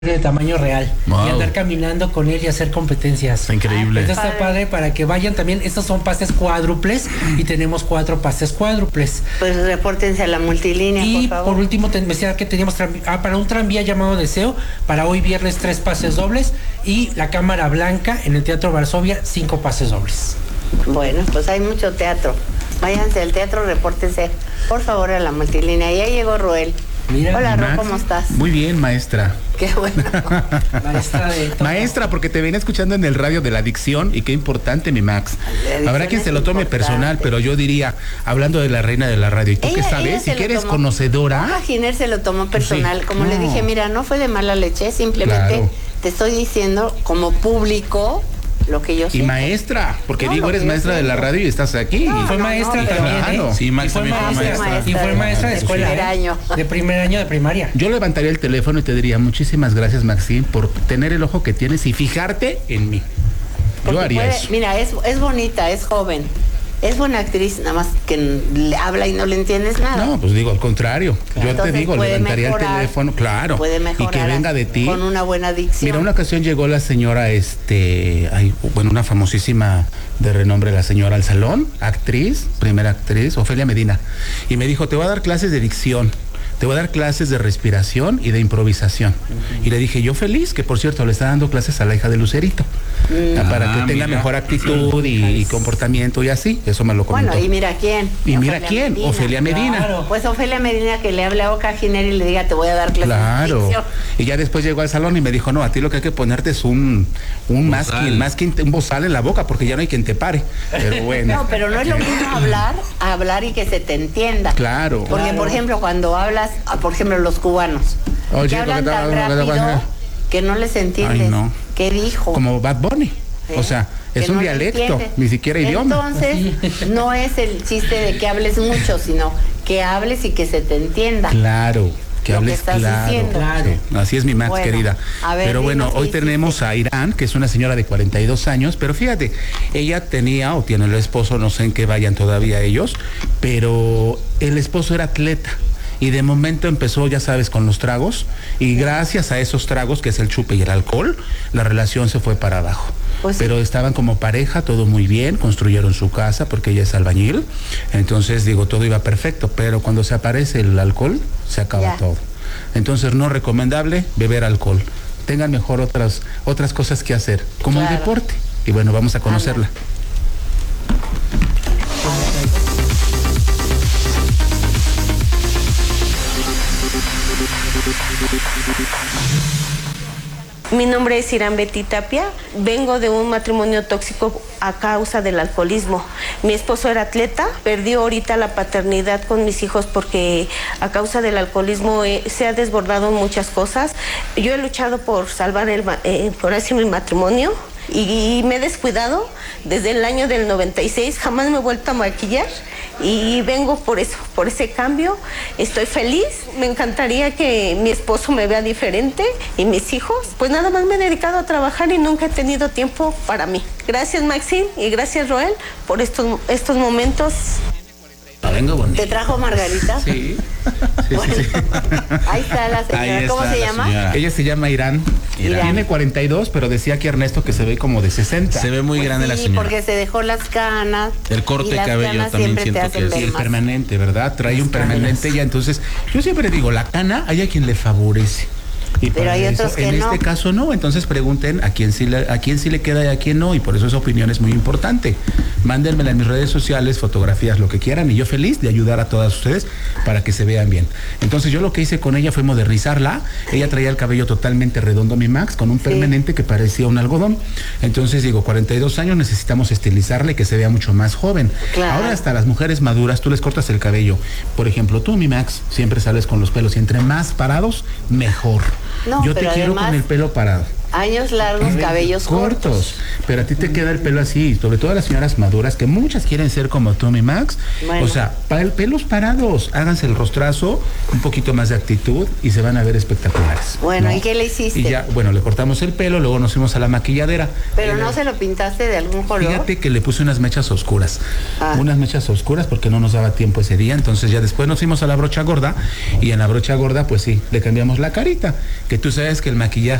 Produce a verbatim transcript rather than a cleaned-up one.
de tamaño real. Wow. Y andar caminando con él y hacer competencias. Está increíble. Entonces está padre para que vayan también. Estos son pases cuádruples y tenemos cuatro pases cuádruples. Pues repórtense a la multilínea, Y por favor. por último, te, me decía que teníamos tranvi- ah, para un tranvía llamado Deseo, para hoy viernes tres pases dobles y la Cámara Blanca en el Teatro Varsovia cinco pases dobles. Bueno, pues hay mucho teatro. Váyanse al teatro, repórtense, por favor, a la multilínea. Ya llegó Roel. Mira, Hola, Ro, Max. ¿cómo estás? Muy bien, maestra. Qué bueno. Maestra de todo. Maestra, porque te venía escuchando en el radio de la adicción y qué importante, mi Max. La adicción Habrá quien es se lo tome importante. personal, pero yo diría, hablando de la reina de la radio, ¿y tú qué Ella- ella sabes? se Si que lo eres tomó- conocedora. Ah, Giner se lo tomó personal. Sí. Como le No. dije, mira, no fue de mala leche, simplemente Claro. te estoy diciendo como público lo que yo sé. Y maestra, porque No, digo, lo eres que yo maestra de la siento. radio y estás aquí. No, Y fue no, maestra no, pero- también, Claro. ¿eh? Sí, Max Y fue también fue maestra. maestra. Y fue maestra de escuela. Primer ¿eh? año. De primer año de primaria. Yo levantaría el teléfono y te diría, muchísimas gracias, Maxine, por tener el ojo que tienes y fijarte en mí. Porque Yo haría puede- eso. Mira, es, es bonita, es joven, es buena actriz, nada más que le habla y no le entiendes nada. No, pues digo, al contrario. Yo Entonces te digo, puede levantaría mejorar, el teléfono, claro. Puede mejorar y que venga de ti. con una buena dicción. Mira, una ocasión llegó la señora, este, ay, bueno, una famosísima de renombre, la señora al salón, actriz, primera actriz, Ofelia Medina, y me dijo, te voy a dar clases de dicción, te voy a dar clases de respiración y de improvisación. Uh-huh. Y le dije, yo feliz, que por cierto, le está dando clases a la hija de Lucerito, uh-huh. para Ah, que tenga mira. mejor actitud y, y comportamiento y así, eso me lo comentó. Bueno, y mira quién. Y mira Ofelia quién, Medina. Ofelia Medina. Claro. Pues Ofelia Medina que le hable a Oca Giner y le diga, te voy a dar clases de Claro. dicción. Y ya después llegó al salón y me dijo, no, a ti lo que hay que ponerte es un, un masking, masking, un bozal en la boca, porque ya no hay quien te pare. Pero bueno. No, pero no es lo mismo hablar, a hablar y que se te entienda. Claro. Porque, Claro. por ejemplo, cuando hablas, ah, por ejemplo, los cubanos, Oye, que hablan porque tan te- rápido que no les entiendes. Ay, no. ¿Qué dijo? Como Bad Bunny. ¿Eh? O sea, es Que un no le dialecto, entiendes. ni siquiera idioma. Entonces, no es el chiste de que hables mucho, sino que hables y que se te entienda. Claro. Que Lo que hables estás claro. diciendo. Claro. Sí, así es mi Max, Bueno, querida. a ver, pero bueno, dinos, hoy ¿qué tenemos hiciste? a Irán, que es una señora de cuarenta y dos años, pero fíjate, ella tenía o tiene el esposo, no sé en qué vayan todavía ellos, pero el esposo era atleta. Y de momento empezó, ya sabes, con los tragos, y gracias a esos tragos, que es el chupe y el alcohol, la relación se fue para abajo. Pues sí. Pero estaban como pareja, todo muy bien, construyeron su casa porque ella es albañil, entonces digo, todo iba perfecto, pero cuando se aparece el alcohol, se acaba Ya. todo. Entonces no recomendable beber alcohol. Tengan mejor otras, otras cosas que hacer, como Claro. el deporte. Y bueno, vamos a conocerla. Mi nombre es Irán Betty Tapia. Vengo de un matrimonio tóxico a causa del alcoholismo. Mi esposo era atleta, perdió ahorita la paternidad con mis hijos porque a causa del alcoholismo eh, se ha desbordado en muchas cosas. Yo he luchado por salvar el, eh, por así mi matrimonio y, y me he descuidado desde el año del noventa y seis. Jamás me he vuelto a maquillar. Y vengo por eso, por ese cambio. Estoy feliz, me encantaría que mi esposo me vea diferente y mis hijos. Pues nada más me he dedicado a trabajar y nunca he tenido tiempo para mí. Gracias, Maxine, y gracias, Roel, por estos, estos momentos. Ah, vengo bonito. ¿Te trajo Margarita? Sí. Sí, Bueno, sí, sí. ahí está la señora. Ahí ¿Cómo está se la llama? señora. Ella se llama Irán. Irán. Tiene cuarenta y dos, pero decía aquí Ernesto que se ve como de sesenta. Se ve muy Pues grande sí, la señora. porque se dejó las canas. El corte y de las cabello canas también siempre te siento hacen que es- ver Y el más. permanente, ¿verdad? Trae un permanente ya, entonces yo siempre digo, la cana hay a quien le favorece. Y Pero para hay eso, otros que en no. este caso no, entonces pregunten a quién sí le, a quién sí le queda y a quién no, y por eso esa opinión es muy importante. Mándenmela en mis redes sociales, fotografías, lo que quieran, y yo feliz de ayudar a todas ustedes para que se vean bien. Entonces yo lo que hice con ella fue modernizarla. Ella traía el cabello totalmente redondo, mi Max, con un permanente que parecía un algodón. Entonces digo, cuarenta y dos años, necesitamos estilizarle, que se vea mucho más joven. Claro. Ahora hasta las mujeres maduras, tú les cortas el cabello. Por ejemplo, tú, mi Max, siempre sales con los pelos, y entre más parados, mejor. No, Yo te pero quiero además- con el pelo parado. Años largos, cabellos cortos. cortos. Pero a ti te queda el pelo así, sobre todo a las señoras maduras, que muchas quieren ser como tú, mi Max. Bueno. O sea, pa pelos parados, háganse el rostrazo, un poquito más de actitud y se van a ver espectaculares. Bueno, ¿no? ¿y qué le hiciste? Y ya, bueno, le cortamos el pelo, luego nos fuimos a la maquilladera. Pero no le... se lo pintaste de algún color. Fíjate que le puse unas mechas oscuras. Ah. Unas mechas oscuras porque no nos daba tiempo ese día. Entonces ya después nos fuimos a la brocha gorda y en la brocha gorda, pues sí, le cambiamos la carita. Que tú sabes que el maquillaje